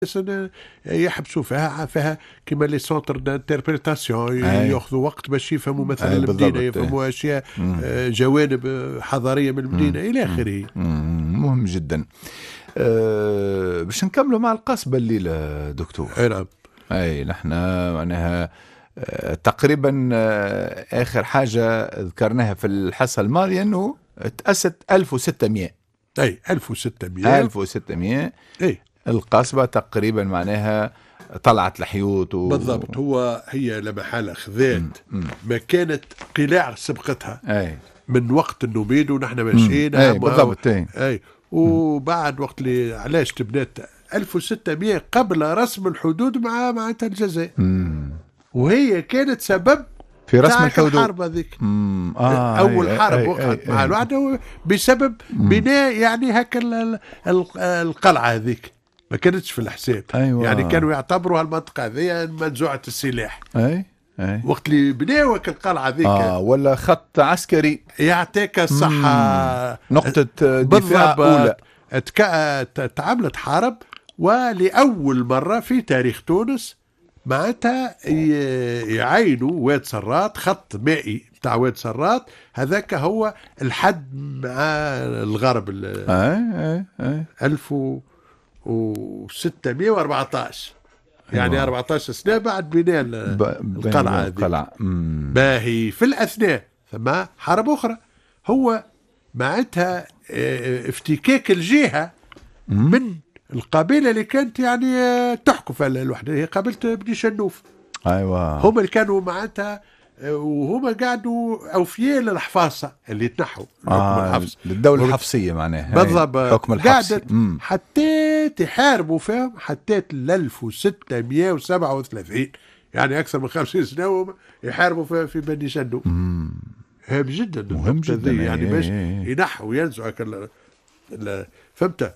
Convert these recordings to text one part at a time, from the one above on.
يحبسوا فيها كيما لي سونتر دانتربريتاسيون ياخذوا وقت باش يفهموا مثلا المدينه، يفهموا اشياء جوانب حضاريه من المدينه الى اخره. مهم جدا. باش نكملوا مع القصبه الليله دكتور. اي نعم. اي نحن معناها تقريبا اخر حاجه ذكرناها في الحصه الماضيه انه تأسست 1600. اي 1600 اي القصبة تقريبا معناها طلعت الحيوط بالضبط. هي لما حالة خذات ما كانت قلاع سبقتها أي. من وقت النوبيد ونحن ماشيين بالضبط. اي وبعد وقت اللي علاش تبنات 1600 قبل رسم الحدود مع الجزائر، وهي كانت سبب في رسم الحدود. الحرب هذيك اول حرب وقعت مع الوحده بسبب بناء يعني هكا القلعه هذيك ما كانتش في الحساب. أيوة. يعني كانوا يعتبروا المنطقه هذه منزوعه السلاح. اي وقت اللي بناوا القلعه هذيك ولا خط عسكري يعطيك الصحه، نقطه دفاع اولى. تعملت حرب، ولاول مره في تاريخ تونس معناتها يعينوا واد سرات، خط مائي بتاع واد سرات هذاك هو الحد مع الغرب. 1614 يعني 14 سنة بعد بناء القلعة هذه. باهي في الأثناء ثم حرب أخرى، هو معناتها افتكاك الجهة من القبيلة اللي كانت يعني تحكم في الوحدة، هي قبيلة بني شنوف. أيوة. هم اللي كانوا معناتها وهم قاعدوا أوفياء للحفاصة اللي تنحوا للدولة الحفصية معناها. بالضبط. حكم الحفصي حتى يحاربوا فيهم حتى 1637 يعني أكثر من 50 سنة يحاربوا في بني شنوف. هام جدا. مهم جدا يعني باش ينحوا وينزعوا فهمت.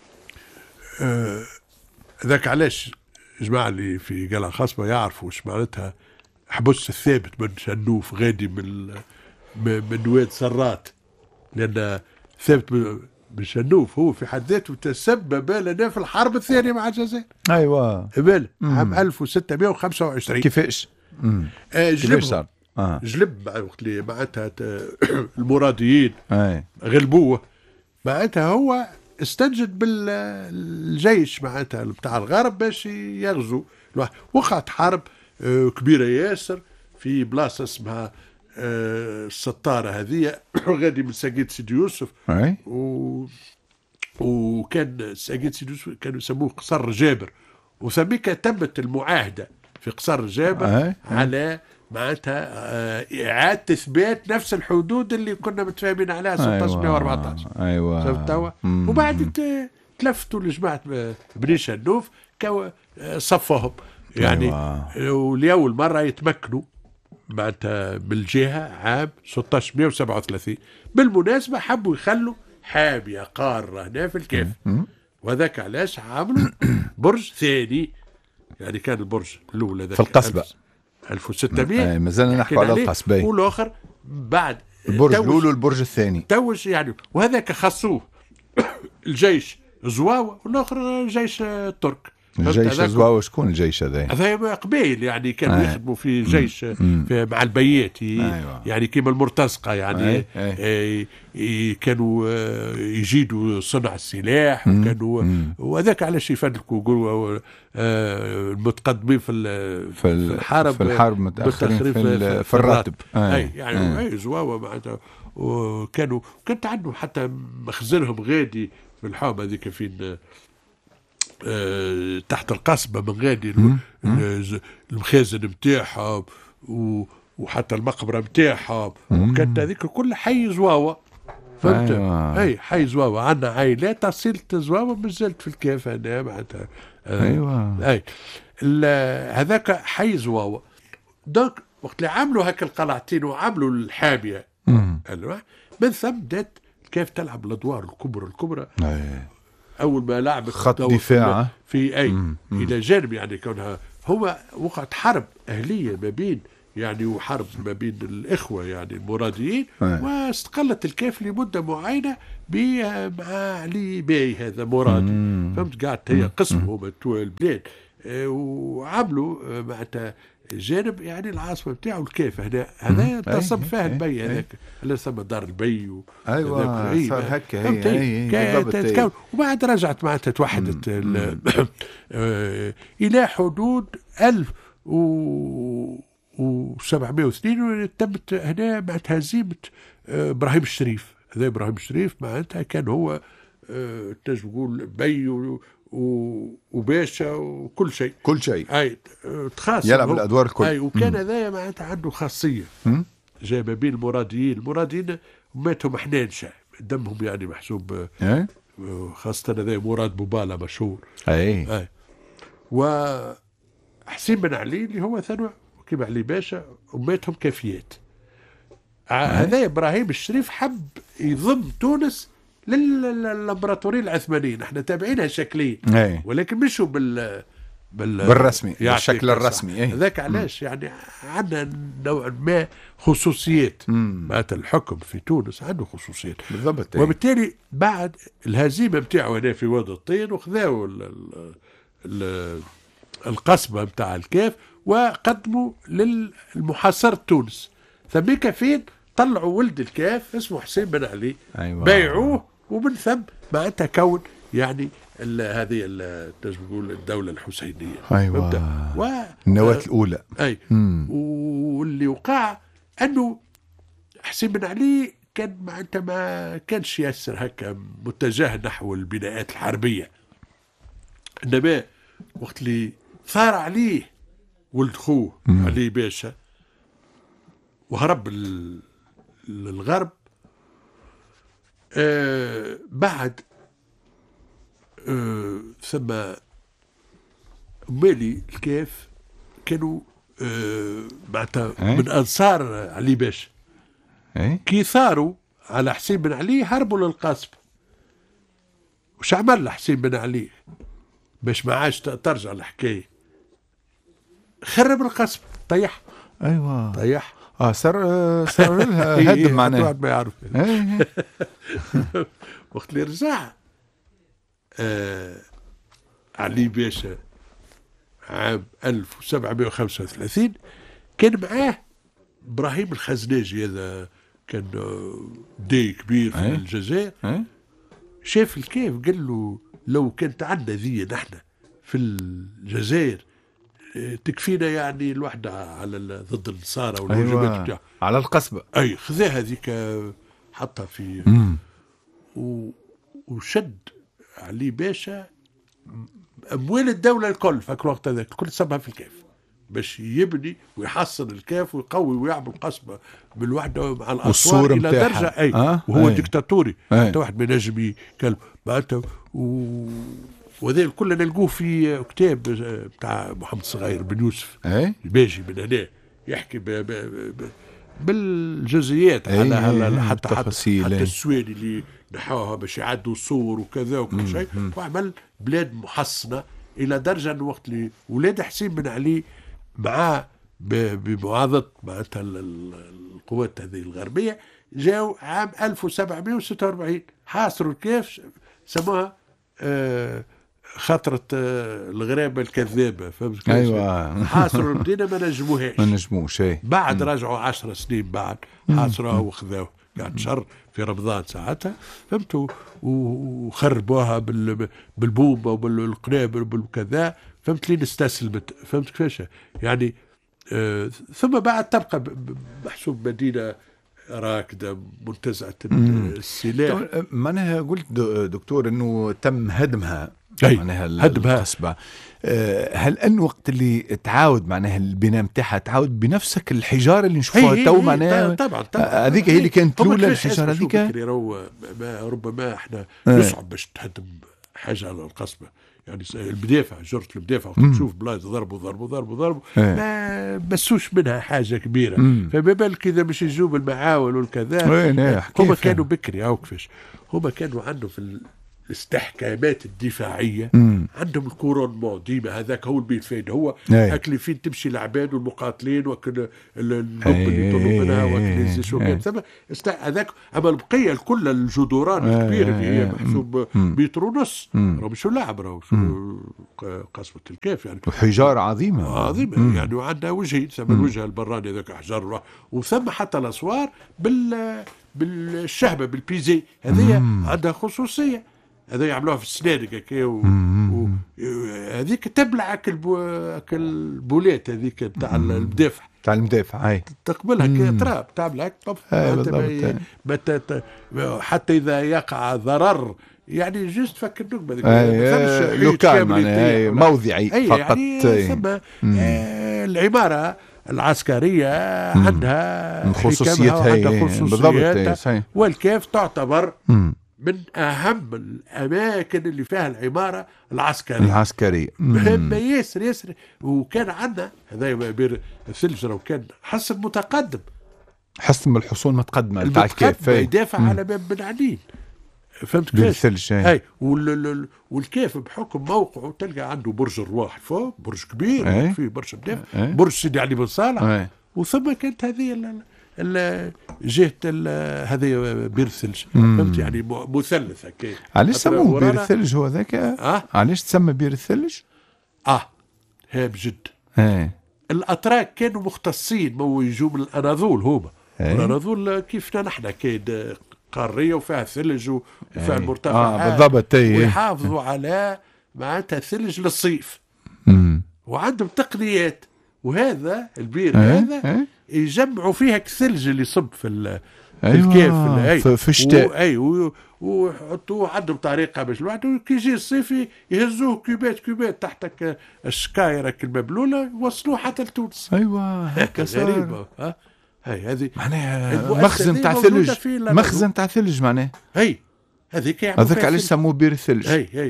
ذاك علاش جماعة اللي في قلعة خصبة يعرفوا ايش معناتها حبس الثابت بن شنوف غادي من واد سرات، لأن ثابت بن شنوف هو في حد ذاته تسبب لنا في الحرب الثانية مع الجزائر. أيوة. عام 1625. كيفاش؟ كيفاش صار؟ جلب وقت اللي معناتها المراديين غلبوه، معناتها هو استنجد بالجيش معناتها بتاع الغرب باش يغزو. وقعت حرب كبيرة ياسر في بلاصة اسمها السطارة هذه غادي من ساقيت سيدي يوسف. وكان ساقيت سيدي يوسف كانوا يسموه قصر جابر، وثميك تمت المعاهدة في قصر جابر على معناتها إعادة إثبات نفس الحدود اللي كنا متفاهمين عليها 1614. أيوة. وبعد تلفتوا لجماعة بني شنوف صفهم يعني. ولأول مرة يتمكنوا معناتها بالجهة عام 1637. بالمناسبة حبوا يخلوا حامية قارة هنا في الكيف، وذاك علاش عملوا برج ثاني. يعني كان البرج الأول في القصبة 1600 مازلنا نحكي على القصبين، والآخر بعد البرج الأول والبرج الثاني توج يعني. وهذاك خصوه الجيش زواوة، والآخر جيش الترك. الجيش زواوة شكون الجيش هذا؟ هذا قبيل يعني كانوا يخدموا في جيش في مع البيات يعني كيما المرتزقة يعني. كانوا يجيدوا صنع السلاح، وكانوا وذاك علاش يفدلكوا يقولوا المتقدمين في الحرب متأخرين في الراتب. يعني زواوة معناتها. كانت عندهم حتى مخزنهم غادي في الحومة هذيك فين تحت القصبة من غادي المخازن متاعها وحتى المقبرة متاعها، وكانت هذيك كل حي زواوة. فهمت؟ أي حي زواوة. عندنا عائلات أصيلة زواوة مازالت في الكيف هنا معناتها. أي هذاك حي زواوة. دونك وقت اللي عملوا هكا القلعتين وعملوا الحامية من ثم بدات كيف تلعب الأدوار الكبرى. أول ما لعبت خط دفاع في إلى جانب يعني كونها هو وقعت حرب أهلية ما بين يعني وحرب ما بين الإخوة يعني المراديين، واستقلت الكيف لمدة معينة مع علي باي هذا مرادي. فهمت؟ قعدت هي قسم هما توا البلاد، وعملوا معناتها جانب يعني العاصمة بتاعه الكيف هنا، هذا تصب فيها البي هذاك اللي سمى دار البي. ايوه صار هكا. وبعد رجعت معناتها توحدت إلى حدود 1702 تمت هنا معناتها هزيمة إبراهيم الشريف. هذا إبراهيم الشريف معناتها كان هو تنجم تقول بي وباشا وكل شيء، اي تخاصم يلعب الادوار الكل. اي وكان هذايا معناتها عنده خاصيه جاي ما بين المراديين ماتهم حنانشه دمهم يعني محسوب، خاصه هذا مراد بوبالا مشهور. اي وحسين بن علي اللي هو ثاني كيما علي باشا وماتهم كافيات. هذا ابراهيم الشريف حب يضم تونس للامبراطوريه العثمانيه، نحن تابعينها شكليا ولكن مشوا بالرسمي بالشكل الرسمي. هذاك علاش يعني عندنا نوع ما خصوصيات معناتها الحكم في تونس عنده خصوصيات بالضبط. وبالتالي بعد الهزيمه نتاعو هنا في وادي الطين وخذاو القصبه نتاع الكاف وقدموا للمحاصره تونس. ثميك فين طلعوا ولد الكاف اسمه حسين بن علي. بايعوه ومن ثم معناتها كون يعني هذه تنجم نقول الدولة الحسينية. النواة الأولى. واللي وقع أنه حسين بن علي كان معناتها ما كانش ياسر هكا متجه نحو البناءات الحربية، إنما وقت اللي ثار عليه ولد خوه علي باشا وهرب للغرب، بعد ثم مالي الكاف كانوا معناتها من أنصار علي باشا كي ثاروا على حسين بن علي هربوا للقصب. وش عمل حسين بن علي باش ما عادش ترجع الحكاية؟ خرب القصب، طيح. طيح صار لها هدم معناه. واحد ما يعرف. وقت اللي رجع علي باشا عام 1735 كان معاه إبراهيم الخزناجي، هذا كان داي كبير في الجزائر. شاف الكيف قال له لو كانت عندنا ذي نحن في الجزائر تكفينا يعني الوحدة على ضد النصارى والهجمات بتاعها على القصبة. خذاها هذيك حطها في وشد علي باشا أموال الدولة الكل في الوقت هذاك الكل سبها في الكاف باش يبني ويحصن الكاف ويقوي ويعمل قصبة بالوحدة مع الأسوار إلى درجة وهو ديكتاتوري حتى واحد ما ينجم يكلم معناتها. وهذا الكل نلقوه في كتاب بتاع محمد صغير بن يوسف باجي من هنا يحكي بالجزئيات على حتى السواني اللي نحوها باش يعدوا صور وكذا وكل شيء، وعمل بلاد محصنة إلى درجة أن وقت اللي ولاد حسين بن علي معاه بمعاضدة معناتها القوات هذه الغربية جاءوا عام 1746 حاصروا الكيف، سموها خطرة الغرابة الكذابة. فهمت؟ حاصروا المدينة ما نجموش. بعد رجعوا 10 سنين بعد حاصروها وخذوه قاعد شر في رمضان ساعتها، فهمتوا، وخربوها بالبومبة وبالقنابل وبالكذا، فهمت لين استسلمت. فهمت كيفاش يعني. ثم بعد تبقى محسوب مدينة راكدة منتزعة السلاح. معناها قلت دكتور انه تم هدمها، معناها القصبة. هل ان وقت اللي تعاود معناها البناء نتاعها تعاود بنفسك الحجاره اللي نشوفوها تو معناها؟ طبعا هذيك هي اللي كانت الاولى الحجاره هذيك. ربما احنا يصعب باش تهدم حاجه على القصبه، يعني المدافع جرة المدافع تشوف بلايص ضربوا ما بسوش منها حاجه كبيره. فما بالك اذا باش يجوا بالمعاول والكذا. هما كانوا بكري او كيفاش هما كانوا عندهم في الاستحكامات الدفاعيه عندهم الكورونمون ديما، هذاك هو البيت فين هو اكل فين تمشي العباد والمقاتلين وكل النب اللي يطلوا منها وكل الزشوكات ثم هذاك. اما البقيه الكل الجدران الكبيره اللي هي محسوب متر ونص راهو مش لاعب، راهو قصبة الكاف يعني وحجار عظيمه يعني وعندها وجهين، ثم الوجه البراني ذاك احجار، وثم حتى الاسوار بالشهبه بالبيزي هذه عندها خصوصيه، هذا يعملوها في السنادق هكا هذيك تبلع البولات هذيك تاع المدافع هاي تقبلها تراب تعمل حتى اذا يقع ضرر يعني جست فك النقبه لوكال معناها موضعي فقط. يعني ثم العماره العسكريه عندها خصوصياتها والكيف تعتبر من أهم الأماكن اللي فيها العمارة العسكرية مهمة ياسر. وكان عندنا هذا بير الثلج لو كان حصن متقدم، حصن الحصون متقدمة بتاع الكيف يدافع على باب بن عدين، فهمت كيف؟ بالثلج هاي والكيف بحكم موقعه تلقى عنده برج الرواح فوق، برج كبير في برج الدافع، برج سيدي علي بن صالح، وثم كانت هذه جهة هذه بير الثلج، فهمت يعني مثلث هكا. علاش سموه بير الثلج هو ذاك؟ علاش تسمى بير الثلج؟ هام جدا. الأتراك كانوا مختصين، مو يجوا من الأناضول هما. الأناضول كيفنا نحن كاين قارية وفيها ثلج وفيها المرتفعات بالضبط، ويحافظوا على معناتها الثلج للصيف، وعندهم تقنيات. وهذا البير هذا يجمعوا فيها الثلج اللي يصب في الكيف في الشتاء، ويحطوه عندهم طريقه باش الواحد كي يجي الصيف يهزوه كيبات تحت الشكاير المبلوله يوصلوه حتى لتونس. هكا غريبه. هذه معناها مخزن تاع ثلج، مخزن تاع ثلج معناها. هذيك علاش سموه بير الثلج.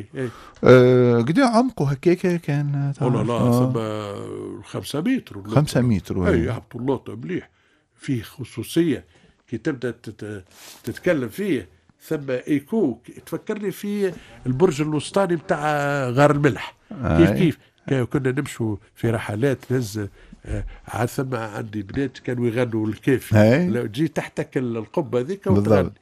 قد عمقه هكاك كان؟ لا ثم 5 متر 5 متر. يهبطوا اللوطه مليح. فيه خصوصيه كي تبدا تتكلم فيه، ثم ايكو تفكرني في البرج الوسطاني بتاع غار الملح. كيف كنا نمشوا في رحلات نهز عاد ثم عندي بنات كانوا يغنوا الكيف، لو جي تحتك القبه ذيك بالضبط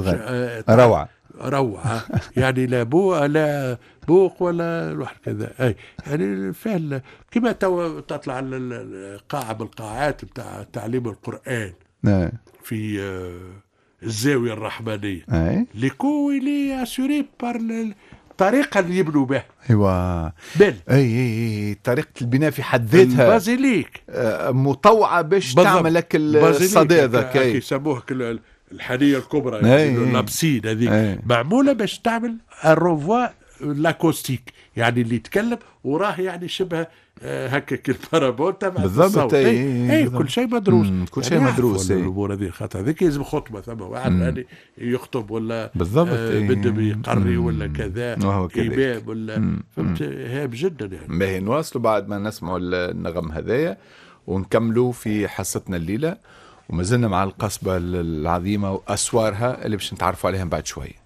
روعة يعني لا بوق ولا الواحد كذا. يعني فعلا كما تطلع القاعة بالقاعات بتاع تعليم القرآن في الزاوية الرحمانية لكو لي اسوري بار الطريقة اللي يبنوا بها. طريقة البناء في حد ذاتها البازيليك مطوعة باش تعمل لك الصدى ذاك يسموه الحنية الكبرى لابسين هذيك معمولة باش تعمل الروفوا لاكوستيك، يعني اللي يتكلم وراه يعني شبه هكا البارابول تبع بالضبط. كل شيء مدروس، كل شيء مدروس. الامور هذه خاطر هذيك لازم خطبه، ثم واحد يعني يخطب ولا بالضبط بده بيقري ولا كذا امام ولا فهمت. هام جدا يعني. باهي نواصلوا بعد ما نسمعوا النغم هذايا ونكملوا في حصتنا الليله، وما زلنا مع القصبه العظيمه واسوارها اللي باش نتعرفوا عليها بعد شوي.